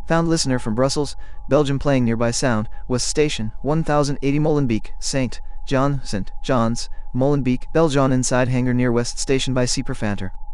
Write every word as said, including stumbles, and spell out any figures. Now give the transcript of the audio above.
Found listener from Brussels, Belgium playing nearby sound, West Station, one thousand eighty Molenbeek, Saint John, Saint John's, Molenbeek, Belgium inside hangar near West Station by Sea Perfanter.